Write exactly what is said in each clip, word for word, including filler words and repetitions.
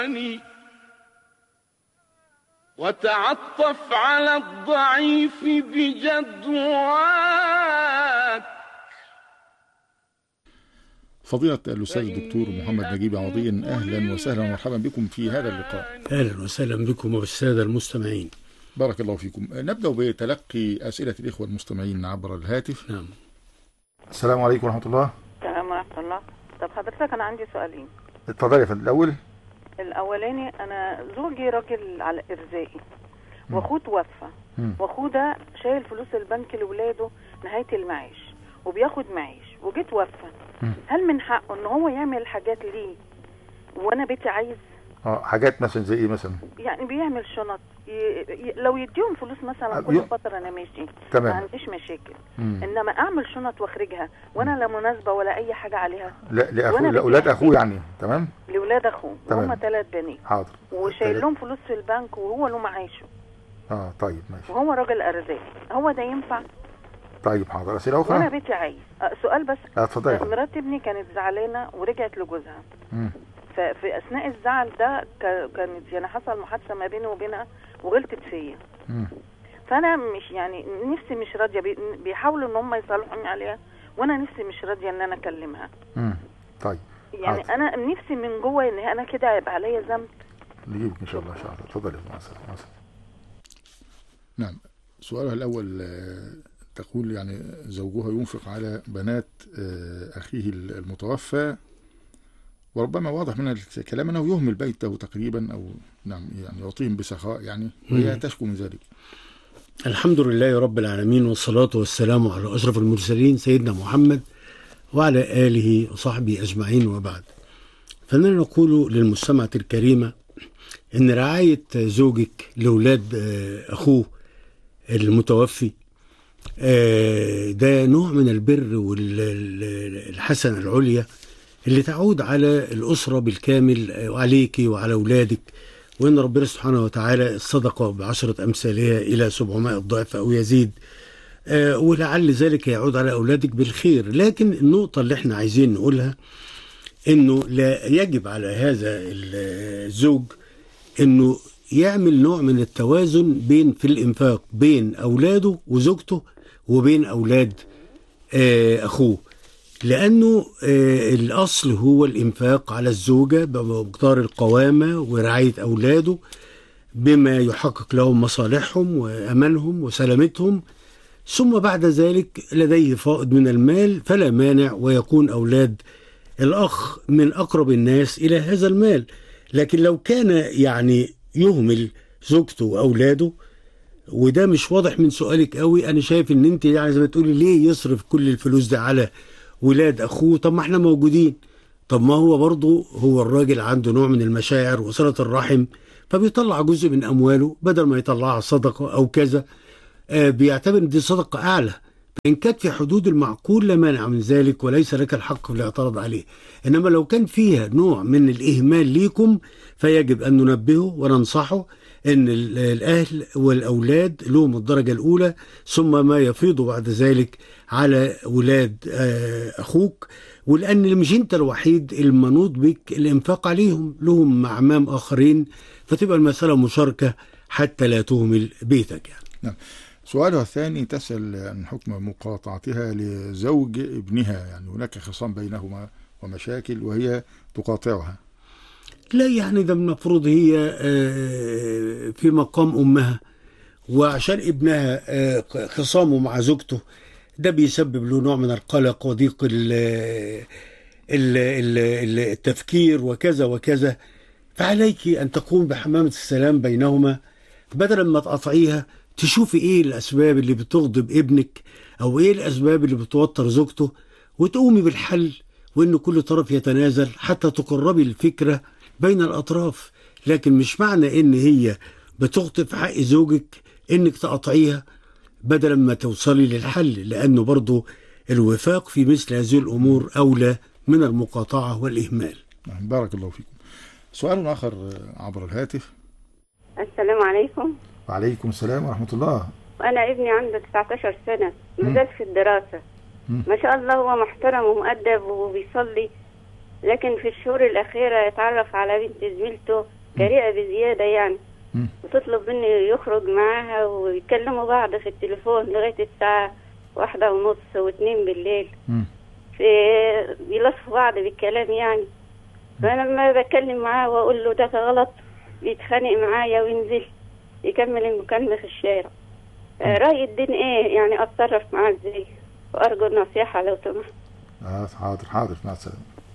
وتعطف على الضعيف بجدواك. فضيلة الأستاذ الدكتور محمد نجيب عوضين، أهلا وسهلا ومرحبا بكم في هذا اللقاء. أهلا وسهلا بكم وبالسادة المستمعين. بارك الله فيكم. نبدأ بتلقي أسئلة الإخوة المستمعين عبر الهاتف. نعم. السلام عليكم ورحمة الله. السلام ورحمة الله. طب حضرتك أنا عندي سؤالين. اتفضلي يا فندم. الأول الأولاني، أنا زوجي راجل على إرزاقي وأخوه توفى، وأخوه ده شايل فلوس البنك لولاده نهاية المعاش وبياخد معاش وجيت توفى، هل من حقه إن هو يعمل حاجات ليه وأنا بيتي عايز؟ اه حاجات مثلا زي إيه مثلا؟ يعني بيعمل شنط، ي... ي... لو يديهم فلوس مثلا كل فترة أنا ماشي تمام، ما عنديش مشاكل. مم. إنما أعمل شنط وأخرجها وأنا لا مناسبة ولا أي حاجة عليها. لا لأخو... لأولاد أخوه يعني. تمام، لأولاد أخوه هم ثلاث بنات. حاضر. وشايل لهم فلوس في البنك وهو له معاشه. اه طيب ماشي. وهو راجل أرزاق، هو ده ينفع؟ طيب حاضر. أسئلة أخرى؟ وأنا بيتي عايز أه سؤال بس. اتفضلي. أه مرات ابني كانت زعلانة ورجعت لجوزها. امم ففي أثناء الزعل ده كانت يعني حصل محادثة ما بيني وبينها وغلطت فيا. امم فأنا مش يعني نفسي مش راضية، بيحاولوا إن هم يصالحوني عليها وأنا نفسي مش راضية إن أنا أكلمها. امم طيب يعني حاضر. أنا نفسي من جوه إن أنا كده هيبقى عليا ذنب. نجيبك إن شاء الله. إن شاء الله. اتفضلي. نعم. سؤالها الأول تقول يعني زوجها ينفق على بنات أخيه المتوفى، وربما واضح من الكلام أنه يهمل بيته تقريبا، أو نعم يعني يعطيهم بسخاء يعني، وهي تشكو من ذلك. الحمد لله رب العالمين، والصلاة والسلام على أشرف المرسلين سيدنا محمد وعلى آله وصحبه أجمعين، وبعد. فأنا نقول للمستمعة الكريمة إن رعاية زوجك لأولاد أخوه المتوفي ده نوع من البر والحسنة العليا اللي تعود على الأسرة بالكامل وعليك وعلى أولادك، وإن ربنا سبحانه وتعالى الصدقة بعشرة أمثالها إلى سبعمائة ضعف أو يزيد، ولعل ذلك يعود على أولادك بالخير. لكن النقطة اللي احنا عايزين نقولها إنه لا يجب على هذا الزوج إنه يعمل نوع من التوازن بين في الإنفاق بين أولاده وزوجته وبين أولاد أخوه، لأنه الأصل هو الإنفاق على الزوجة بمقدار القوامة ورعاية أولاده بما يحقق لهم مصالحهم وأمانهم وسلامتهم، ثم بعد ذلك لديه فائض من المال فلا مانع ويكون أولاد الأخ من أقرب الناس إلى هذا المال. لكن لو كان يعني يهمل زوجته وأولاده، وده مش واضح من سؤالك قوي، أنا شايف إن أنت يعني زي ما تقولي ليه يصرف كل الفلوس ده على ولاد أخوه؟ طب ما احنا موجودين. طب ما هو برضه هو الراجل عنده نوع من المشاعر وصلة الرحم، فبيطلع جزء من أمواله بدل ما يطلعها صدقة أو كذا، آه بيعتبر دي صدقة أعلى. فإن كانت في حدود المعقول لا مانع من ذلك وليس لك الحق في الاعتراض عليه. إنما لو كان فيها نوع من الإهمال ليكم فيجب أن ننبهه وننصحه إن الأهل والأولاد لهم الدرجة الأولى، ثم ما يفيض بعد ذلك على ولاد أخوك، ولأن مش أنت الوحيد المنوط بك الإنفاق عليهم، لهم أعمام آخرين، فتبقى المسألة مشاركة حتى لا تهمل بيتك يعني. نعم. سؤالها الثاني تسأل عن حكم مقاطعتها لزوج ابنها، يعني هناك خصام بينهما ومشاكل وهي تقاطعها. لا يعني ده المفروض هي في مقام أمها، وعشان ابنها خصامه مع زوجته ده بيسبب له نوع من القلق وضيق التفكير وكذا وكذا، فعليك أن تقوم بحمامة السلام بينهما بدلا ما تقاطعيها. تشوفي ايه الاسباب اللي بتغضب ابنك او ايه الاسباب اللي بتوتر زوجته وتقومي بالحل، وان كل طرف يتنازل حتى تقربي الفكرة بين الاطراف. لكن مش معنى ان هي بتخطئ في حق زوجك انك تقاطعيها بدلا ما توصلي للحل، لانه برضو الوفاق في مثل هذه الامور اولى من المقاطعة والاهمال. بارك الله فيكم. سؤال اخر عبر الهاتف. السلام عليكم. وعليكم السلام ورحمة الله. أنا ابني عنده تسعة عشر سنة مازال في الدراسة. م. ما شاء الله هو محترم ومؤدب وبيصلي، لكن في الشهور الأخيرة يتعرف على بنت زميلته جريئة بزيادة يعني، وتطلب منه يخرج معاها ويكلموا بعض في التليفون لغاية الساعة واحدة ونص واثنين بالليل، في بيلصفوا بعض بالكلام يعني. فأنا لما بتكلم معاه وأقول له ده غلط بيتخانق معايا وينزل يكمل المكالمة في الشارع. رأي الدين إيه يعني؟ أتصرف معاه إزاي؟ وأرجو النصيحة لو سمحت. آه حاضر حاضر مع السلامة.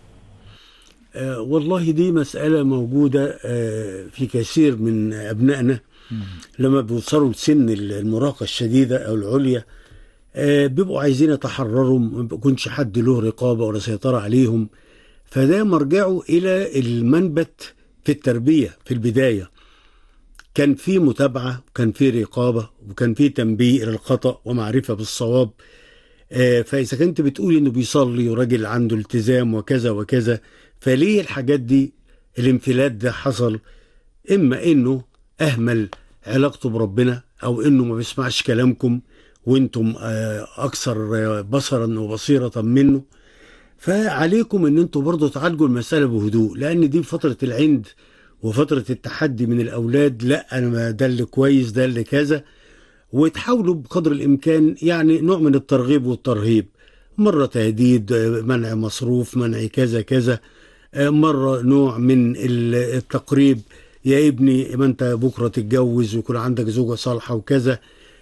آه والله دي مسألة موجودة آه في كثير من أبنائنا لما بيوصلوا لسن المراهقة الشديدة أو العليا، آه بيبقوا عايزين يتحرروا، ما بيكونش حد له رقابة ولا سيطرة عليهم. فده مرجعه إلى المنبت في التربية. في البداية كان في متابعة، وكان في رقابة، وكان في تنبيه إلى الخطأ ومعرفة بالصواب. آه فإذا كنت بتقول إنه بيصلي وراجل عنده التزام وكذا وكذا، فليه الحاجات دي الانفلات ده حصل؟ إما إنه أهمل علاقته بربنا، أو إنه ما بيسمعش كلامكم وإنتم آه أكثر بصرا وبصيرة منه. فعليكم إن أنتم برضو تعالجوا المسألة بهدوء، لأن دي فترة العند وفترة التحدي من الأولاد. لا أنا ده اللي كويس، ده اللي كذا، وتحاولوا بقدر الإمكان يعني نوع من الترغيب والترهيب. مرة تهديد، منع مصروف، منع كذا كذا، مرة نوع من التقريب، يا ابني ما أنت بكرة تتجوز ويكون عندك زوجة صالحة وكذا.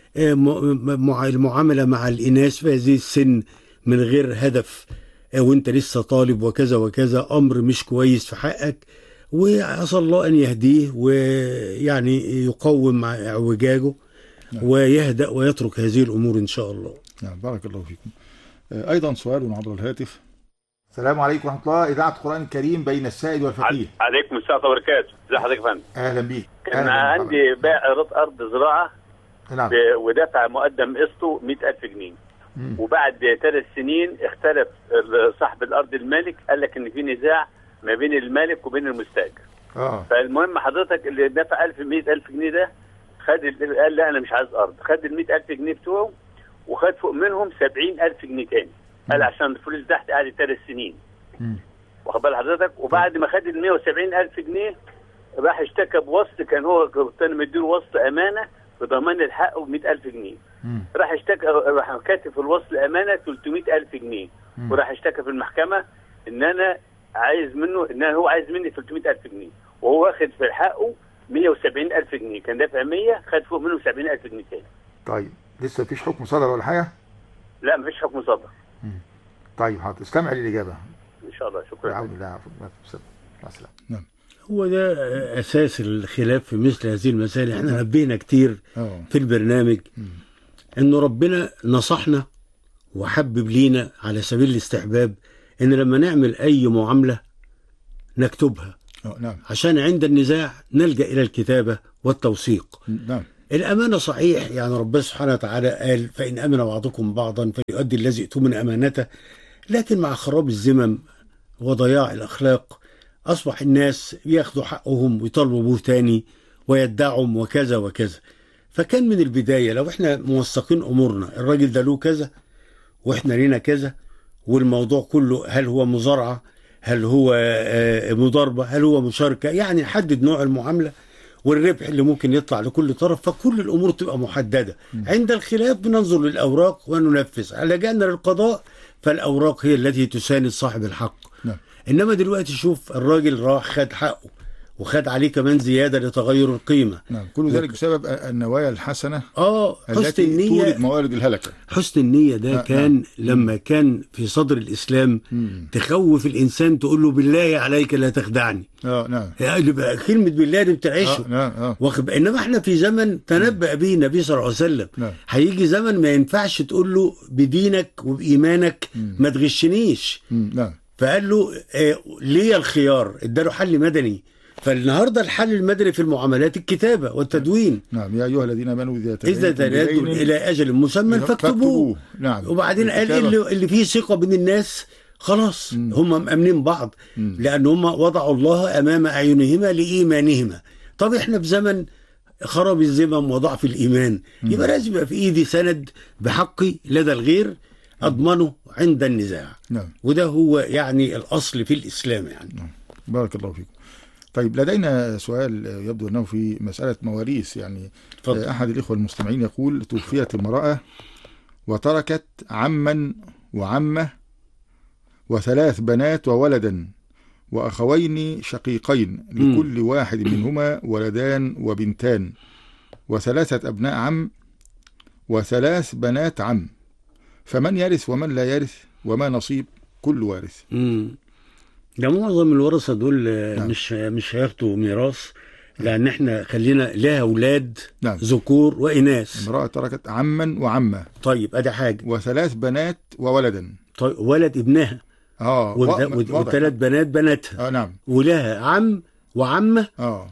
المعاملة مع الإناث في هذه السن من غير هدف وانت لسه طالب وكذا وكذا، أمر مش كويس في حقك، وعسى الله أن يهديه ويعني يقوم مع اعوجاجه ويهدأ ويترك هذه الأمور إن شاء الله. نعم بارك الله فيكم. أيضا سؤال عبر الهاتف. السلام عليكم ورحمة الله. إذاعة القرآن الكريم بين السائل والفقيه. عليكم السلام وبركاته. ازي حضرتك يا فندم؟ أهلا بيك. كان عندي بيع أرض زراعة، نعم، ودفع مقدم قسطه مئة ألف جنيه، مم. وبعد ثلاث سنين اختلف صاحب الأرض المالك، قال لك إن في نزاع ما بين المالك وبين المستأجر. اه فالمهم حضرتك اللي دفع ألف مئة ألف جنيه ده خد، قال لا أنا مش عايز أرض، خد ال مئة ألف جنيه بتوعه وخد فوق منهم سبعين ألف جنيه تاني. قال عشان الفلوس تحت قعدت ثلاث سنين. واخد بال حضرتك؟ وبعد ما خد ال مئة وسبعين ألف جنيه راح اشتكى بوسط، كان هو كان مديله وسط أمانة بضمان الحق ب مئة ألف جنيه. مم. راح اشتكى، راح كاتب في الوصل الأمانة ثلاثمئة ألف جنيه. مم. وراح اشتكى في المحكمة إن أنا عايز منه، إن هو عايز مني ثلاثمئة ألف جنيه، وهو واخد في حقه مئة وسبعين ألف جنيه، كان دافع مئة، خد فوق منه سبعين ألف جنيه تاني. طيب لسه مفيش حكم صدر ولا حاجة؟ لا مفيش حكم صدر. مم. طيب حاضر، استمع للإجابة إن شاء الله. شكرا. العون الله. مع السلامة. نعم. هو ده أساس الخلاف في مثل هذه المسائل. احنا نبهنا كتير في البرنامج إنه ربنا نصحنا وحبب لينا على سبيل الاستحباب إن لما نعمل أي معاملة نكتبها. نعم. عشان عند النزاع نلجأ إلى الكتابة والتوثيق. نعم. الأمانة صحيح، يعني ربنا سبحانه وتعالى قال فإن أمن بعضكم بعضا فليؤدي الذي ائتمن أمانته، لكن مع خراب الذمم وضياع الأخلاق أصبح الناس ياخدوا حقهم ويطالبوا به تاني ويدعهم وكذا وكذا. فكان من البداية لو احنا موثقين أمورنا، الراجل ده له كذا واحنا لينا كذا، والموضوع كله هل هو مزارعة، هل هو مضاربة، هل هو مشاركة، يعني نحدد نوع المعاملة والربح اللي ممكن يطلع لكل طرف، فكل الأمور تبقى محددة. عند الخلاف بننظر للأوراق وننفذ. على جانا للقضاء فالأوراق هي التي تساند صاحب الحق. نعم. إنما دلوقتي شوف الراجل راح خد حقه وخد عليه كمان زيادة لتغير القيمة. نعم. كل ذلك بسبب النوايا الحسنة اه حسن النية، تولد موارد الهلكة. حسن النية ده آه كان آه. لما كان في صدر الإسلام مم. تخوف الإنسان تقول له بالله عليك لا تخدعني. اه نعم. يعني كلمة بالله دي بتعيشه. آه نعم آه. واخد. إنما احنا في زمن تنبأ به النبي صلى الله عليه وسلم. نعم. هيجي زمن ما ينفعش تقول له بدينك وبإيمانك مم. ما تغشنيش. مم. نعم. فقال له آه ليه الخيار، اداله حل مدني. فالنهارده الحل المدني في المعاملات الكتابة والتدوين. نعم. يا أيها الذين آمنوا إذا إذا تنادوا إلى أجل مسمى فاكتبوه. نعم. وبعدين قال اللي, اللي فيه ثقة بين الناس خلاص مم. هم مأمنين بعض، مم. لأن هم وضعوا الله أمام أعينهما لإيمانهما. طب إحنا في زمن خراب الذمم وضعف الإيمان، يبقى لازم يبقى في إيدي سند بحقي لدى الغير أضمنه عند النزاع. نعم. وده هو يعني الأصل في الإسلام يعني. نعم. بارك الله فيكم. طيب لدينا سؤال يبدو أنه في مسألة مواريث يعني. فضل. أحد الإخوة المستمعين يقول: توفيت امرأة وتركت عما وعمة وثلاث بنات وولدا وأخوين شقيقين لكل م. واحد منهما ولدان وبنتان وثلاثة أبناء عم وثلاث بنات عم، فمن يرث ومن لا يرث وما نصيب كل وارث؟ امم ده معظم الورثه دول نعم. مش مش هياخدوا ميراث، لان احنا خلينا لها اولاد نعم. ذكور واناث. امراه تركت عما وعمه. طيب ادي حاجه. وثلاث بنات وولدا. طيب ولد ابنها. اه وثلاث بنات بناتها. اه نعم. ولها عم وعمه. اه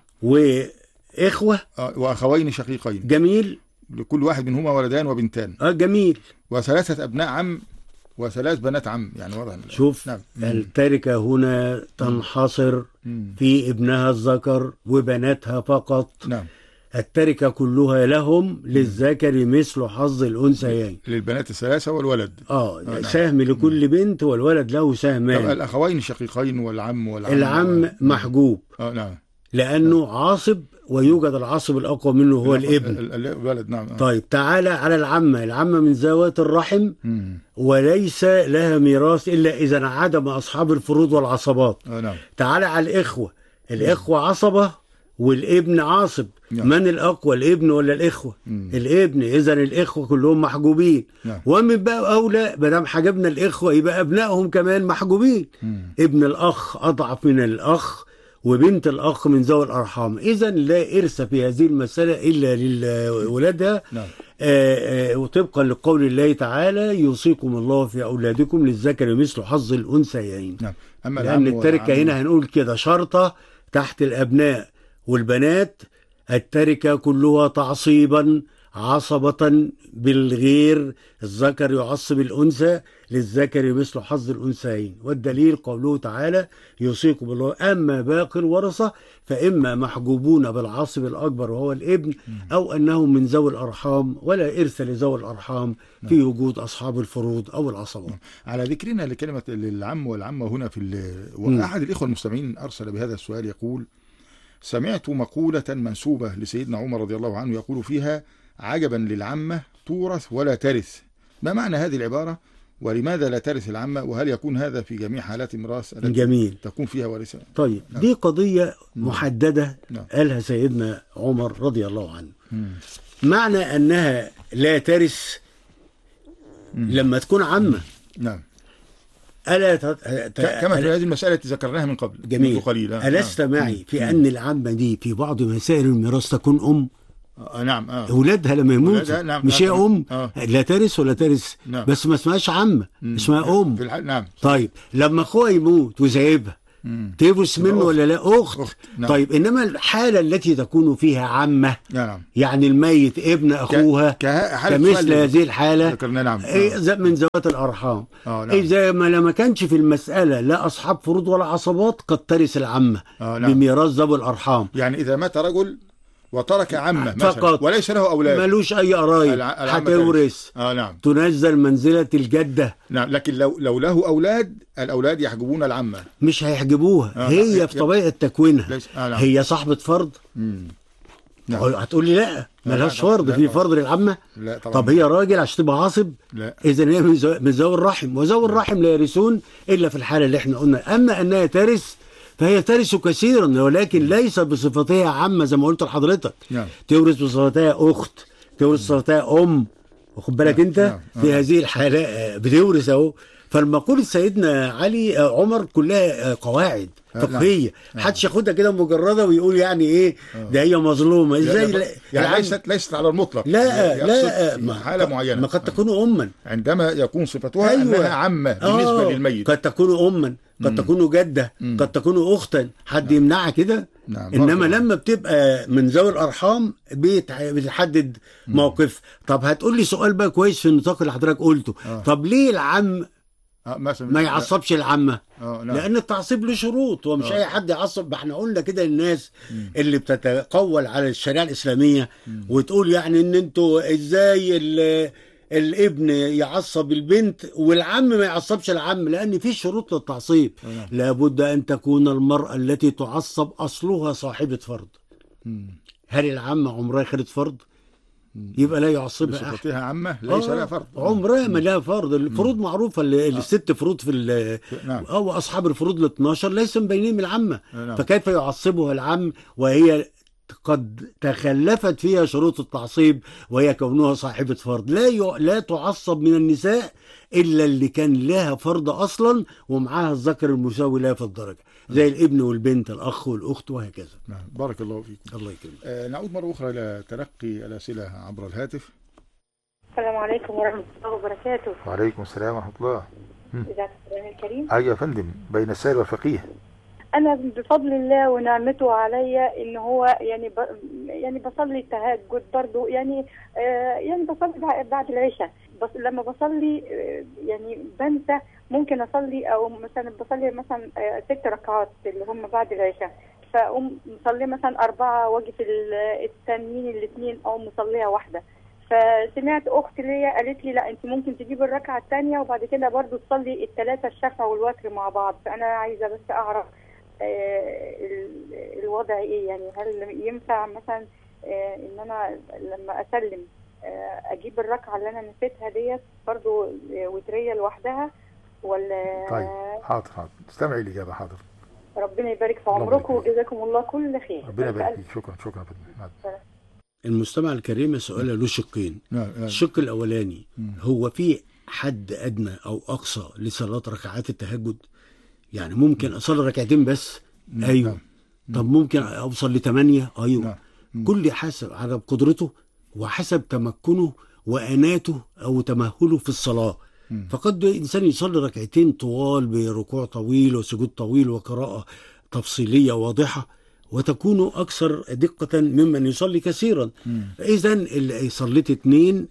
واخوه. اه واخوين شقيقين. جميل. لكل واحد منهما ولدان وبنتان. اه جميل. وثلاثه ابناء عم وثلاث بنات عم، يعني واضح. شوف نعم. التركة هنا تنحصر مم. في ابنها الذكر وبناتها فقط. نعم. التركة كلها لهم للذكر مثل حظ الأنثيين. للبنات الثلاثة والولد. اه, آه نعم. سهم لكل مم. بنت والولد له سهمان. الأخوين الشقيقين والعم والعم العم محجوب. اه نعم. لأنه نعم. عاصب، ويوجد العصب الأقوى منه هو الابن. الولد نعم. طيب تعالى على العمة. العمة من ذوات الرحم مم. وليس لها ميراث إلا إذا انعدم أصحاب الفروض والعصبات. آه نعم. تعالى على الإخوة. الإخوة مم. عصبة والابن عاصب. نعم. من الأقوى، الابن ولا الإخوة؟ مم. الابن. إذا الإخوة كلهم محجوبين. نعم. ومن بقى أولى بدام حجبنا الإخوة يبقى أبنائهم كمان محجوبين. مم. ابن الأخ أضعف من الأخ، وبنت الأخ من ذوي الأرحام. إذا لا إرث في هذه المسألة إلا لولادها. نعم. آآ آآ وطبقا لقول الله تعالى: يوصيكم الله في أولادكم للذكر مثل حظ الأنثيين. نعم. أما لأن التركة هنا هنقول كده شرطة تحت الأبناء والبنات: التركة كلها تعصيبا عصبة بالغير، الذكر يعصب الأنثى للذكر مثل حظ الأنثيين. والدليل قوله تعالى: يوصيكم الله. أما باقي الورثة فإما محجوبون بالعاصب الأكبر وهو الابن، أو أنهم من ذوي الأرحام ولا إرث لذوي الأرحام في وجود أصحاب الفروض أو العصبات. على ذكرنا لكلمة العم والعمة هنا في وأحد الإخوة المستمعين أرسل بهذا السؤال يقول: سمعت مقولة منسوبة لسيدنا عمر رضي الله عنه يقول فيها: عجبا للعمة تورث ولا ترث. ما معنى هذه العبارة؟ ولماذا لا ترث العمة؟ وهل يكون هذا في جميع حالات الميراث التي جميل. تكون فيها وارثة؟ طيب نعم. دي قضية محددة نعم. قالها سيدنا عمر رضي الله عنه. مم. معنى أنها لا ترث مم. لما تكون عمة. نعم. ألا ت... ت... كما في هذه المسألة ذكرناها من قبل. جميل. قليل. ألست نعم. معي في أن العمة دي في بعض مسائل الميراث تكون أم؟ آه نعم. آه. أولادها لما يموتوا نعم. مش هي أم. آه. لا ترث ولا ترث. نعم. بس ما اسمهاش عمة، اسمها أم. في الحال نعم. طيب لما أخوها يموت وسايبها تورث منه أخت. ولا لا؟ أخت, أخت. نعم. طيب إنما الحالة التي تكون فيها عمة نعم. يعني الميت ابن أخوها ك... كمثل هذه الحالة نعم. إيه من ذوات الأرحام. آه نعم. إذا ما لما كانش في المسألة لا أصحاب فروض ولا عصبات قد ترث العمة آه نعم. بميراث ذوي الأرحام. يعني إذا مات رجل وترك عمه فقط وليس له أولاد، ملوش أي قرايب، هتورث. آه نعم. تنزل منزلة الجدة. نعم. لكن لو لو له أولاد، الأولاد يحجبون العمة. مش هيحجبوها. آه هي نعم. في طبيعة تكوينها آه نعم. هي صاحبة فرض. نعم. هتقول لي لا ملهاش فرض. في فرض للعمة؟ لا طبعا. طب هي راجل عشان تبقى عاصب؟ لا. إذا هي من ذوي الرحم، وذوي الرحم لا يرثون إلا في الحالة اللي احنا قلنا. أما أنها ترث فهي ترث كثيرا، ولكن ليس بصفتها عامة زي ما قلت لحضرتك. نعم. تورث بصفتها أخت، تورث بصفتها أم. واخد بالك أنت؟ نعم. في هذه الحالة بتورث أهو. فالمقولة سيدنا علي عمر كلها قواعد فقهية، محدش ياخدها كده مجردة ويقول يعني ايه ده هي مظلومة ازاي. يعني ليست ليست على المطلق. لا لا ما حالة معينة. ما قد تكون أما عندما يكون صفتها أيوة. أنها عامة بالنسبة آه. للميت. قد تكون أما، قد تكون جدة، مم. قد تكون أختا. حد نعم. يمنعها كده؟ نعم. إنما لما بتبقى من ذوي الأرحام بتحدد مم. موقف. طب هتقول لي سؤال بقى كويس في النطاق اللي حضرتك قلته. آه. طب ليه العم آه ما يعصبش العمة؟ آه نعم. لأن التعصيب له شروط، ومش آه. أي حد يعصب. ما احنا قلنا كده للناس مم. اللي بتتقول على الشريعة الإسلامية مم. وتقول يعني إن أنتوا إزاي الابن يعصب البنت والعم ما يعصبش العم، لان في شروط للتعصيب. لابد ان تكون المرأة التي تعصب اصلها صاحبة فرض. هل العم عمرها خدت فرض؟ يبقى لا يعصبها احد. بصفتها عمه ليس لها فرض، عمرها ما لها فرض. الفروض معروفه، الست فروض في نعم. او اصحاب الفروض ال اثناشر ليس مبينين من العمه. نعم. فكيف يعصبها العم وهي قد تخلفت فيها شروط التعصيب، وهي كونها صاحبه فرض؟ لا ي... لا تعصب من النساء الا اللي كان لها فرض اصلا ومعاها الذكر المساوي لها في الدرجه، زي الابن والبنت، الاخ والاخت، وهكذا. نعم. بارك الله فيكم. الله يكرمك. آه نعود مره اخرى الى تلقي الاسئله عبر الهاتف. السلام عليكم ورحمه الله وبركاته. وعليكم السلام ورحمه الله. ازيك يا الكريم؟ ايوه يا فندم، بين السائل والفقيه. انا بفضل الله ونعمته عليا ان هو يعني ب... يعني بصلي التهجد برضو، يعني آه يعني بصلي بعد العشاء، بس لما بصلي آه يعني بنسى، ممكن اصلي او مثلا بصلي مثلا آه ست ركعات اللي هم بعد العشاء، فاقوم مصلي مثلا اربعه واجي في التانيين الاثنين او مصليها واحده. فسمعت اخت ليا قالت لي لا انت ممكن تجيب الركعه الثانيه وبعد كده برضو تصلي الثلاثه الشفع والوتر مع بعض. فانا عايزه بس اعرف آه الوضع ايه، يعني هل ينفع مثلا آه ان انا لما اسلم آه اجيب الركعه اللي انا نسيتها ديت برضو وتريه لوحدها ولا؟ طيب حاضر حاضر، استمعي الاجابه. حاضر. ربنا يبارك في عمركم وجزاكم الله كل خير. ربنا يبارك فيك. شكرا شكرا فندم. المستمع الكريم سؤاله له شقين. الشق الاولاني، هو في حد ادنى او اقصى لصلاه ركعات التهجد؟ يعني ممكن اصلي ركعتين بس؟ ايوه. طب ممكن اوصل لثمانيه؟ ايوه. كل حسب على قدرته وحسب تمكنه واناته او تمهله في الصلاه. فقد انسان يصلي ركعتين طوال بركوع طويل وسجود طويل وقراءه تفصيليه واضحه، وتكون اكثر دقه ممن يصلي كثيرا. اذا صليت اثنين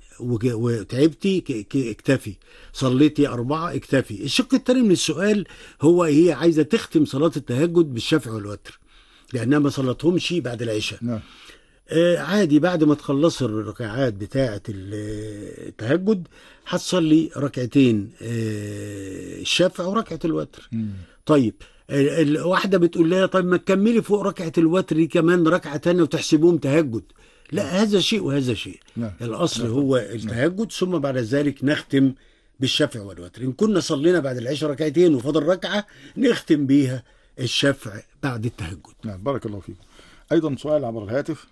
وتعبتي اكتفي، صليتي اربعه اكتفي. الشق الثاني من السؤال هو هي عايزه تختم صلاه التهجد بالشفع والوتر لانها ما صلتهمش بعد العشاء. نعم. آه عادي، بعد ما تخلص الركعات بتاعه التهجد هتصلي ركعتين آه الشفع وركعه الوتر. مم. طيب الواحده بتقول لها طيب ما تكملي فوق ركعه الوتر كمان ركعه ثانيه وتحسبوهم تهجد. لا، نعم. هذا شيء وهذا شيء. نعم. الاصل نعم. هو التهجد. نعم. ثم بعد ذلك نختم بالشفع والوتر. ان كنا صلينا بعد العشاء ركعتين وفضل ركعه نختم بيها الشفع بعد التهجد. نعم. بارك الله فيكم. ايضا سؤال عبر الهاتف.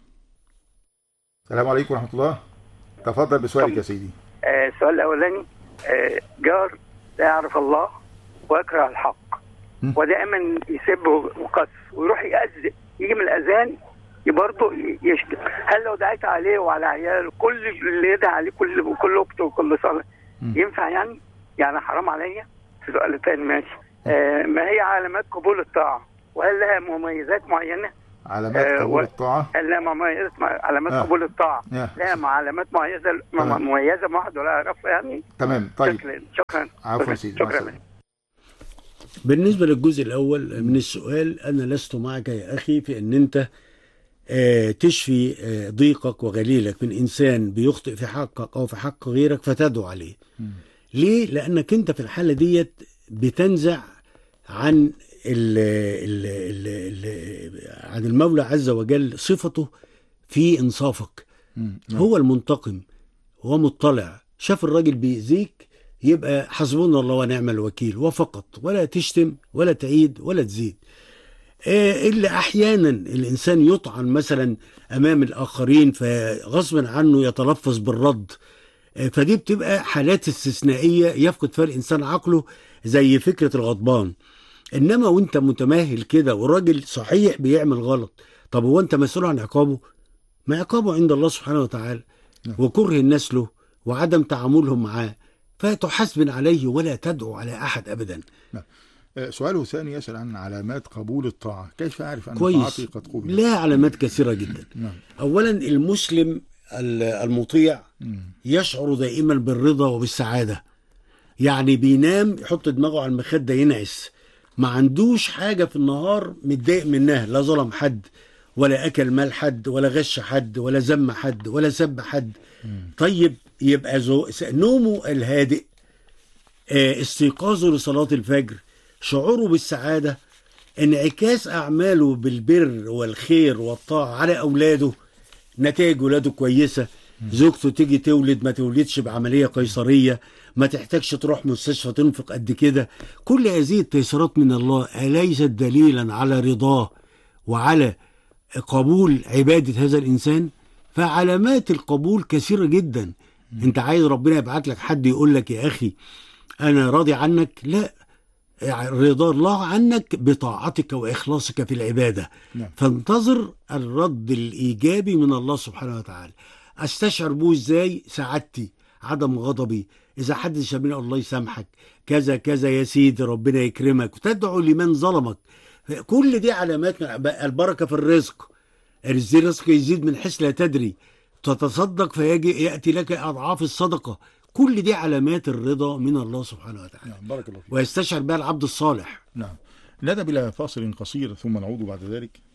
السلام عليكم ورحمه الله. تفضل بسؤالك يا سيدي. آه السؤال الاولاني، آه جار لا يعرف الله ويكره الحق ودائما يسب وقص ويروح يأذن، يجي من الاذان برضه يشتم. هل لو دعيت عليه وعلى عياله كل اللي يدعي عليه كل كل وقت وكل صلاه ينفع يعني؟ يعني حرام عليا؟ السؤال الثاني ماشي. آه ما هي علامات قبول الطاعه؟ وهل لها مميزات معينه؟ علامات آه قبول الطاعه؟ لا مميزات علامات آه. قبول الطاعه آه. لا علامات مميزه مميزه ما حد ولا يعرفها يعني. تمام. طيب شكرا. شكرا. عفوا سيدي. شكرا. بالنسبة للجزء الأول من السؤال، أنا لست معك يا أخي في أن أنت تشفي ضيقك وغليلك من إنسان بيخطئ في حقك أو في حق غيرك فتدعو عليه. م. ليه؟ لأنك أنت في الحالة ديت بتنزع عن ال ال ال ال عن المولى عز وجل صفته في إنصافك. م. هو المنتقم، هو مطلع، شاف الراجل بيأذيك يبقى حسبنا الله ونعم الوكيل وفقط، ولا تشتم ولا تعيد ولا تزيد. إيه إلا أحيانا الإنسان يطعن مثلا أمام الآخرين فغصبا عنه يتلفظ بالرد، إيه فدي بتبقى حالات استثنائية يفقد فيها الإنسان عقله، زي فكرة الغضبان. إنما وإنت متماهل كده والراجل صحيح بيعمل غلط، طب هو أنت مسؤول عن عقابه؟ ما عقابه عند الله سبحانه وتعالى، وكره الناس له وعدم تعاملهم معاه، فتحاسب عليه ولا تدعو على أحد أبدا. نعم. سؤاله الثاني يسأل عن علامات قبول الطاعة، كيف أعرف أن طاعتي قد قبلت؟ لا، علامات كثيرة جدا. نعم. أولا المسلم المطيع يشعر دائما بالرضا وبالسعادة، يعني بينام يحط دماغه على المخدة ينعس، ما عندوش حاجة في النهار متضايق منها، لا ظلم حد ولا أكل مال حد ولا غش حد ولا ذم حد ولا سب حد. طيب يبقى نومه الهادئ، استيقاظه لصلاة الفجر، شعوره بالسعادة، انعكاس أعماله بالبر والخير والطاعة على أولاده، نتائج ولاده كويسة، زوجته تيجي تولد ما تولدش بعملية قيصرية، ما تحتاجش تروح مستشفى تنفق قد كده. كل هذه التيسيرات من الله أليست دليلا على رضاه وعلى قبول عبادة هذا الإنسان؟ فعلامات القبول كثيرة جدا. انت عايز ربنا يبعت لك حد يقول لك يا أخي أنا راضي عنك؟ لا، رضا الله عنك بطاعتك وإخلاصك في العبادة. نعم. فانتظر الرد الإيجابي من الله سبحانه وتعالى. أستشعر به إزاي؟ سعادتي، عدم غضبي، إذا حد شابني الله يسامحك، كذا كذا يا سيدي، ربنا يكرمك، وتدعو لمن ظلمك. كل دي علامات من البركة في الرزق. الرزق يزيد من حيث لا تدري، تتصدق فيجي يأتي لك أضعاف الصدقة. كل دي علامات الرضا من الله سبحانه وتعالى. نعم. بارك الله فيك. ويستشعر بها العبد الصالح. نعم. نذهب إلى فاصل قصير ثم نعود بعد ذلك.